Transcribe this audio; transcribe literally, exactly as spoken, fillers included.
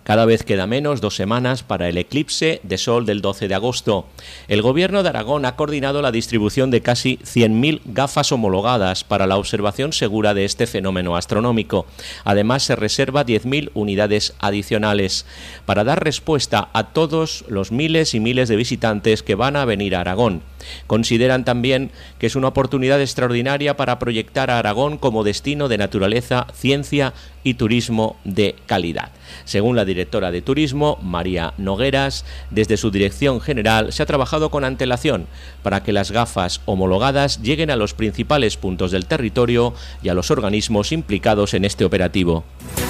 Cada vez queda menos, dos semanas, para el eclipse de sol del doce de agosto. El Gobierno de Aragón ha coordinado la distribución de casi cien mil gafas homologadas para la observación segura de este fenómeno astronómico. Además, se reserva diez mil unidades adicionales para dar respuesta a todos los miles y miles de visitantes que van a venir a Aragón. Consideran también que es una oportunidad extraordinaria para proyectar a Aragón como destino de naturaleza, ciencia y turismo de calidad. Según la directora de Turismo, María Nogueras, desde su dirección general se ha trabajado con antelación para que las gafas homologadas lleguen a los principales puntos del territorio y a los organismos implicados en este operativo.